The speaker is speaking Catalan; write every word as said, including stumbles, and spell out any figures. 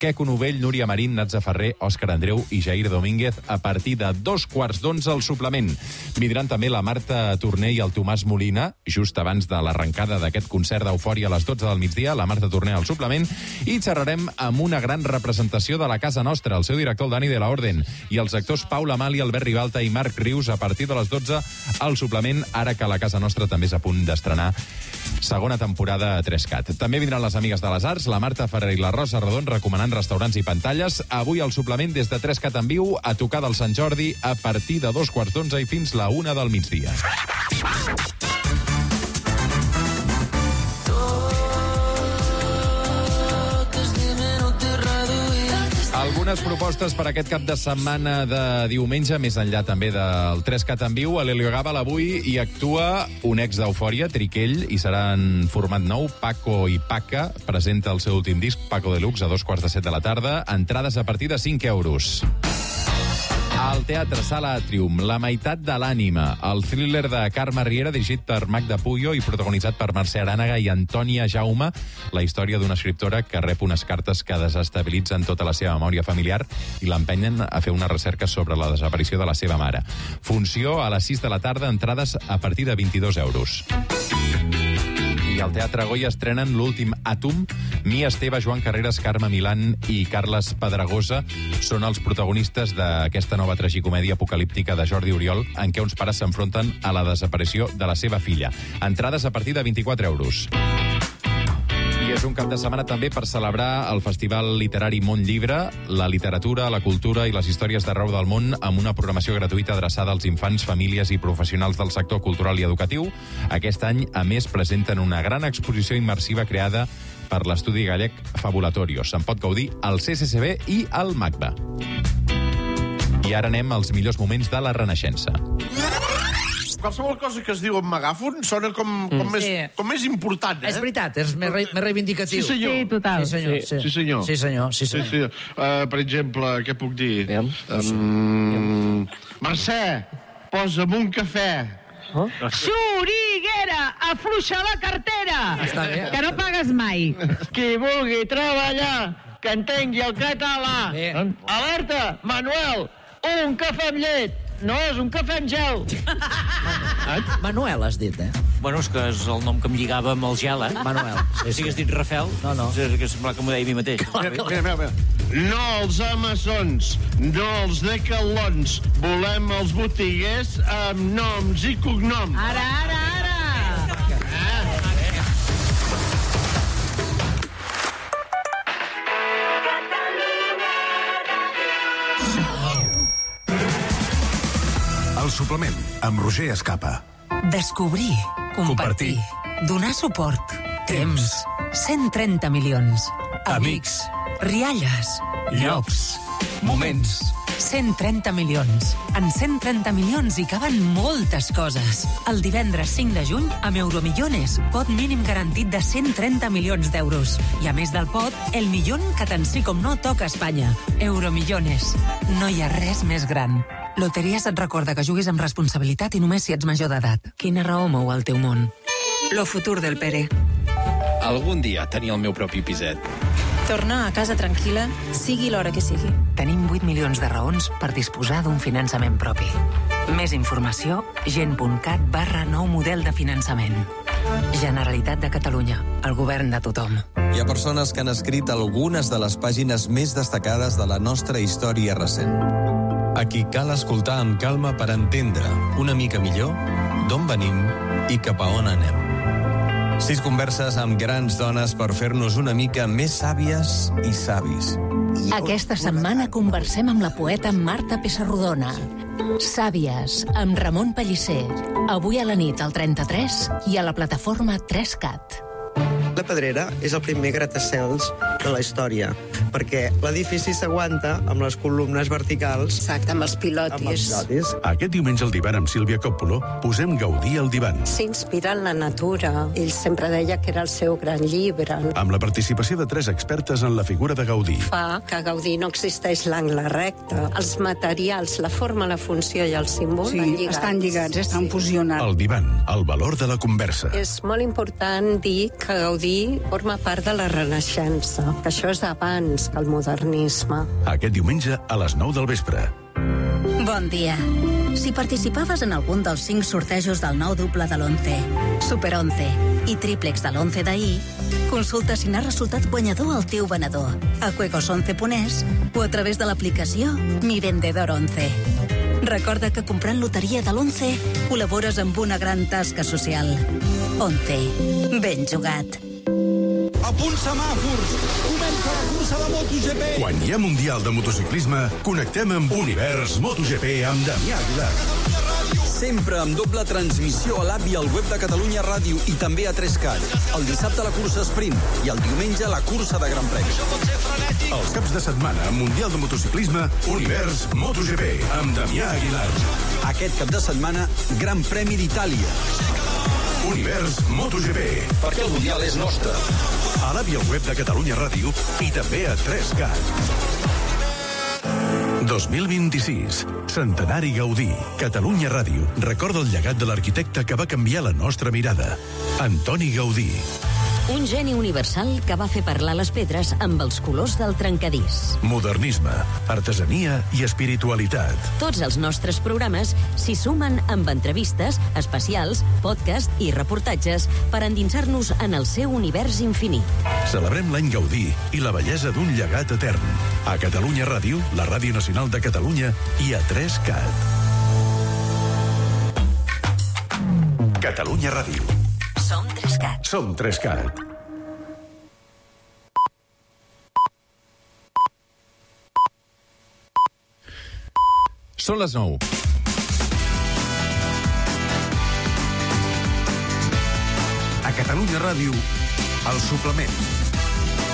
Queco Novell, Núria Marín, Natza Ferrer, Òscar Andreu i Jair Domínguez a partir de dos quarts d'onze al suplement. Vindran també la Marta Torner i el Tomàs Molina, just abans de l'arrencada d'aquest concert d'Eufòria a les dotze del migdia, la Marta Torner al suplement, i xerrarem amb una gran representació de la casa nostra, el seu director, el Dani de la Orden, i els actors Paula Mali, Albert Ribalta i Marc Rius a partir de les dotze al suplement, ara que la casa nostra també és a punt d'estrenar segona temporada a tres cat. També vindran les amigues de les arts, la Marta Ferrer i la Rosa Rodon, recomanant restaurants i pantalles. Avui al suplement des de tres cat en viu, a tocar del Sant Jordi a partir de dos quarts d'onze i fins la una del migdia. Algunes propostes per aquest cap de setmana de diumenge, més enllà també del tres cat en viu. A l'Heliogàbal avui hi actua un ex d'Eufòria, Triquell, i serà en format nou. Paco i Paca presenta el seu últim disc, Paco Deluxe, a dos quarts de set de la tarda. Entrades a partir de cinc euros. Al Teatre Sala Atrium, La meitat de l'ànima, el thriller de Carme Riera, dirigit per Magda Puyo i protagonitzat per Mercè Arànega i Antònia Jaume, la història d'una escriptora que rep unes cartes que desestabilitzen tota la seva memòria familiar i l'empenyen a fer una recerca sobre la desaparició de la seva mare. Funció a les sis de la tarda, entrades a partir de vint-i-dos euros. I al Teatre Goya estrenen l'últim Àtom. Mia Esteve, Joan Carreras, Carme Milán i Carles Pedregosa són els protagonistes d'aquesta nova tragicomèdia apocalíptica de Jordi Oriol, en què uns pares s'enfronten a la desaparició de la seva filla. Entrades a partir de vint-i-quatre euros. I és un cap de setmana també per celebrar el Festival Literari Món Llibre, la literatura, la cultura i les històries d'arreu del món, amb una programació gratuïta adreçada als infants, famílies i professionals del sector cultural i educatiu. Aquest any, a més, presenten una gran exposició immersiva creada per l'estudi gallec Fabulatorio. Se'n pot gaudir al C C C B i al MACBA. I ara anem als millors moments de la Renaixença. Qualsevol cosa que es diu amb megàfon sona com, com, mm. més, sí. com més important, eh? És veritat, és més, re, més reivindicatiu. Sí, senyor. Sí, total. Sí, senyor. Sí, sí senyor. Sí, senyor. Sí, senyor. Sí, sí. Uh, per exemple, què puc dir? Um, Mercè, posa'm un cafè. Oh? Xuriguera, afluixa la cartera. Està bé. Que no pagues mai. Qui vulgui treballar, que entengui el català. Bé. Alerta, Manuel, un cafè amb llet. No, és un cafè amb gel. Manuel, has dit, eh? Bueno, és que és el nom que em lligava amb el gel, eh? Manuel. Sí, sí. Si hagués dit Rafel, no, no. És que sembla que m'ho deia a mi mateix. Mira, mira, mira. No els amassons, no els decalons. Volem els botiguers amb noms i cognoms. Ara, ara, ara. El suplement, amb Roger Escapa. Descobrir, compartir, compartir. Donar suport, temps, cent trenta milions, amics, rialles, llocs, moments. cent trenta milions. En cent trenta milions hi caben moltes coses. El divendres cinc de juny, amb Euromillones, pot mínim garantit de cent trenta milions d'euros. I a més del pot, el millón que tant sí com no toca a Espanya. Euromillones. No hi ha res més gran. Loteries et recorda que juguis amb responsabilitat i només si ets major d'edat. Quina raó mou el teu món? Lo futur del Pere. Algun dia tenir el meu propi piset. Tornar a casa tranquil·la, sigui l'hora que sigui. Tenim vuit milions de raons per disposar d'un finançament propi. Més informació, gent.cat barra nou model de finançament. Generalitat de Catalunya, el govern de tothom. Hi ha persones que han escrit algunes de les pàgines més destacades de la nostra història recent. A qui cal escoltar amb calma per entendre una mica millor d'on venim i cap a on anem. Sis converses amb grans dones per fer-nos una mica més sàvies i savis. Aquesta setmana conversem amb la poeta Marta Pessarrodona. Sàvies, amb Ramon Pellicer. Avui a la nit al trenta-tres i a la plataforma tres cat. La Pedrera és el primer gratacels de la història, perquè l'edifici s'aguanta amb les columnes verticals. Exacte, amb els pilotis. Amb els pilotis. Aquest diumenge al divan amb Sílvia Coppolo posem Gaudí al divan. S'inspira en la natura. Ell sempre deia que era el seu gran llibre. Amb la participació de tres expertes en la figura de Gaudí. Fa que a Gaudí no existeix l'angle recte. Els materials, la forma, la funció i el símbol sí, van lligats. estan lligats, estan fusionats. El divan, el valor de la conversa. És molt important dir que Gaudí forma part de la Renaixença, que això és abans abans que el modernisme. Aquest diumenge a les nou del vespre. Bon dia. Si participaves en algun dels cinc sortejos del nou doble de l'once, Super once i tríplex de l'once d'ahir, consulta si n'ha resultat guanyador el teu venedor a juegos once punt es o a través de l'aplicació Mi Vendedor once. Recorda que comprant loteria de l'once col·labores amb una gran tasca social. once. Ben jugat. A punt semàfors! Comença la cursa de MotoGP! Quan hi ha Mundial de Motociclisme, connectem amb Univers MotoGP amb Damià Aguilar. Sempre amb doble transmissió a l'app i al web de Catalunya Ràdio i també a tres cat. El dissabte la cursa sprint i el diumenge la cursa de Gran Premi. Els caps de setmana amb Mundial de Motociclisme, Univers MotoGP amb Damià Aguilar. Aquest cap de setmana, Gran Premi d'Itàlia. Univers MotoGP. Perquè el Mundial és nostre. A l'app i al web de Catalunya Ràdio i també a tres cat. dos mil vint-i-sis. Centenari Gaudí. Catalunya Ràdio recorda el llegat de l'arquitecte que va canviar la nostra mirada. Antoni Gaudí. Un geni universal que va fer parlar les pedres amb els colors del trencadís. Modernisme, artesania i espiritualitat. Tots els nostres programes s'hi sumen amb entrevistes, especials, podcast i reportatges per endinsar-nos en el seu univers infinit. Celebrem l'any Gaudí i la bellesa d'un llegat etern. A Catalunya Ràdio, la Ràdio Nacional de Catalunya i a tres cat. Catalunya Ràdio. Som tres cat. Som tres cat. Són les nou. A Catalunya Ràdio, el suplement.